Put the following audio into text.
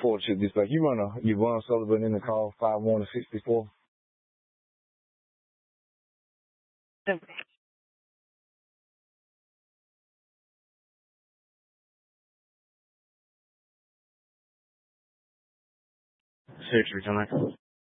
forward to this. Like, you run Yvonne Sullivan in the call, 5-1-64. Okay. Surgery tonight.